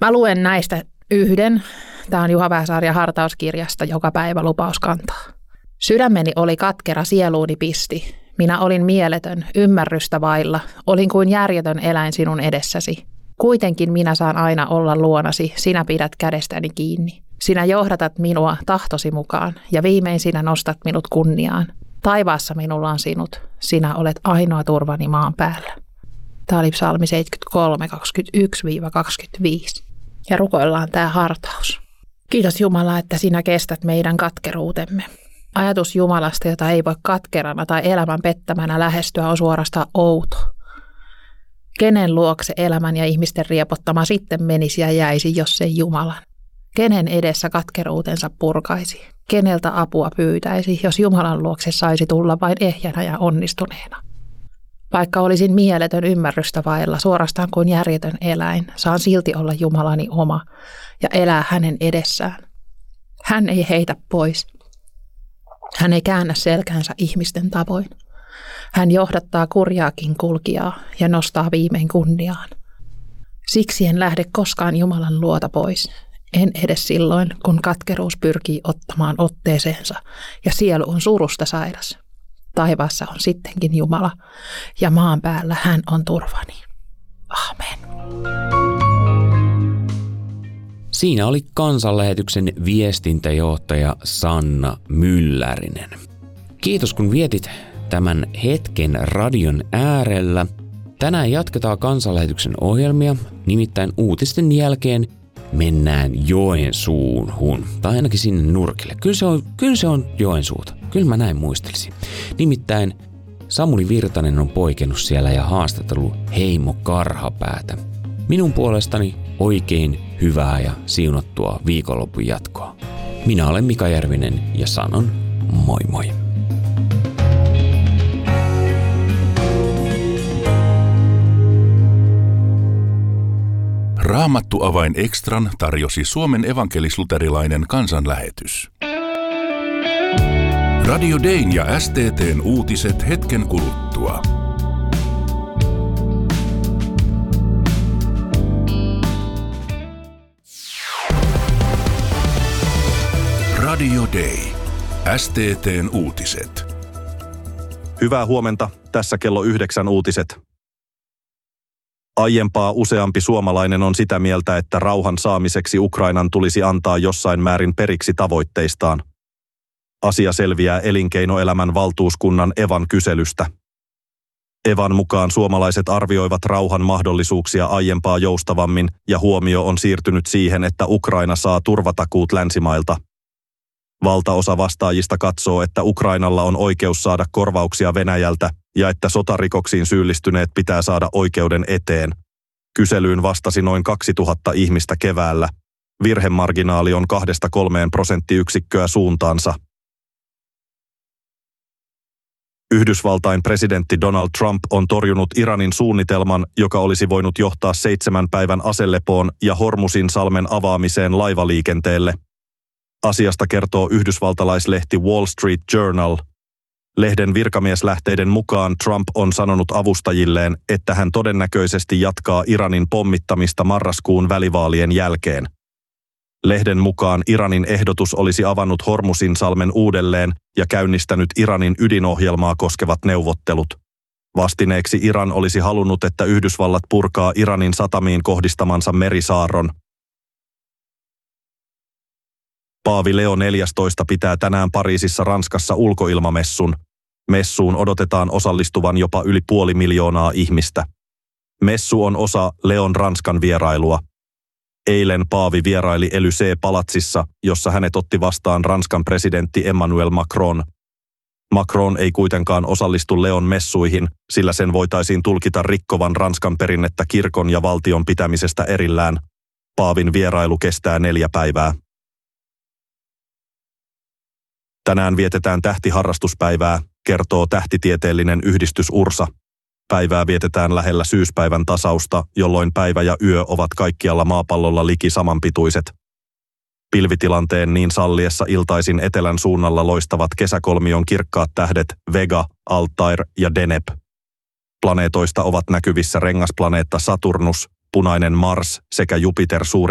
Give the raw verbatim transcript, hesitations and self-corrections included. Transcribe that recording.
Mä luen näistä yhden. Tämä on Juha Vähäsaarjan hartauskirjasta Joka päivä lupaus kantaa. Sydämeni oli katkera, sieluuni pisti. Minä olin mieletön, ymmärrystä vailla. Olin kuin järjetön eläin sinun edessäsi. Kuitenkin minä saan aina olla luonasi, sinä pidät kädestäni kiinni. Sinä johdatat minua tahtosi mukaan ja viimein sinä nostat minut kunniaan. Taivaassa minulla on sinut, sinä olet ainoa turvani maan päällä. Tämä oli psalmi seitsemänkymmentäkolme, kaksikymmentäyksi kaksikymmentäviisi. Ja rukoillaan tämä hartaus. Kiitos Jumala, että sinä kestät meidän katkeruutemme. Ajatus Jumalasta, jota ei voi katkerana tai elämän pettämänä lähestyä, on suorastaan outo. Kenen luokse elämän ja ihmisten riepottama sitten menisi ja jäisi, jos ei Jumalan? Kenen edessä katkeruutensa purkaisi? Keneltä apua pyytäisi, jos Jumalan luokse saisi tulla vain ehjänä ja onnistuneena? Vaikka olisin mieletön ymmärrystä vailla, suorastaan kuin järjetön eläin, saan silti olla Jumalani oma ja elää hänen edessään. Hän ei heitä pois. Hän ei käännä selkänsä ihmisten tavoin. Hän johdattaa kurjaakin kulkijaa ja nostaa viimein kunniaan. Siksi en lähde koskaan Jumalan luota pois. En edes silloin, kun katkeruus pyrkii ottamaan otteeseensa ja sielu on surusta sairas. Taivaassa on sittenkin Jumala ja maan päällä hän on turvani. Amen. Siinä oli Kansanlähetyksen viestintäjohtaja Sanna Myllärinen. Kiitos kun vietit tämän hetken radion äärellä. Tänään jatketaan Kansanlähetyksen ohjelmia, nimittäin uutisten jälkeen mennään Joensuuhun, tai ainakin sinne nurkille. Kyllä se on, kyllä se on Joensuuta, kyllä mä näin muistelisin. Nimittäin Samuli Virtanen on poikennut siellä ja haastatellut Heimo Karhapäätä. Minun puolestani oikein hyvää ja siunattua viikonlopun jatkoa. Minä olen Mika Järvinen ja sanon moi moi. Raamattu-avain Extran tarjosi Suomen evankelis-luterilainen kansanlähetys. Radio Dayn ja S T T:n uutiset hetken kuluttua. Radio Day. S T T:n uutiset. Hyvää huomenta. Tässä kello yhdeksän uutiset. Aiempaa useampi suomalainen on sitä mieltä, että rauhan saamiseksi Ukrainan tulisi antaa jossain määrin periksi tavoitteistaan. Asia selviää elinkeinoelämän valtuuskunnan Evan kyselystä. Evan mukaan suomalaiset arvioivat rauhan mahdollisuuksia aiempaa joustavammin ja huomio on siirtynyt siihen, että Ukraina saa turvatakuut länsimailta. Valtaosa vastaajista katsoo, että Ukrainalla on oikeus saada korvauksia Venäjältä ja että sotarikoksiin syyllistyneet pitää saada oikeuden eteen. Kyselyyn vastasi noin kaksituhatta ihmistä keväällä. Virhemarginaali on kahdesta kolmeen prosenttiyksikköä suuntaansa. Yhdysvaltain presidentti Donald Trump on torjunut Iranin suunnitelman, joka olisi voinut johtaa seitsemän päivän aselepoon ja Hormuzin salmen avaamiseen laivaliikenteelle. Asiasta kertoo yhdysvaltalaislehti Wall Street Journal. Lehden virkamieslähteiden mukaan Trump on sanonut avustajilleen, että hän todennäköisesti jatkaa Iranin pommittamista marraskuun välivaalien jälkeen. Lehden mukaan Iranin ehdotus olisi avannut Hormuzin salmen uudelleen ja käynnistänyt Iranin ydinohjelmaa koskevat neuvottelut. Vastineeksi Iran olisi halunnut, että Yhdysvallat purkaa Iranin satamiin kohdistamansa merisaarron. Paavi Leo neljästoista pitää tänään Pariisissa Ranskassa ulkoilmamessun. Messuun odotetaan osallistuvan jopa yli puoli miljoonaa ihmistä. Messu on osa Leon Ranskan vierailua. Eilen Paavi vieraili Élysée-palatsissa, jossa hänet otti vastaan Ranskan presidentti Emmanuel Macron. Macron ei kuitenkaan osallistu Leon messuihin, sillä sen voitaisiin tulkita rikkovan Ranskan perinnettä kirkon ja valtion pitämisestä erillään. Paavin vierailu kestää neljä päivää. Tänään vietetään tähtiharrastuspäivää, kertoo tähtitieteellinen yhdistys Ursa. Päivää vietetään lähellä syyspäivän tasausta, jolloin päivä ja yö ovat kaikkialla maapallolla liki samanpituiset. Pilvitilanteen niin salliessa iltaisin etelän suunnalla loistavat kesäkolmion kirkkaat tähdet Vega, Altair ja Deneb. Planeetoista ovat näkyvissä rengasplaneetta Saturnus, punainen Mars sekä Jupiter suuri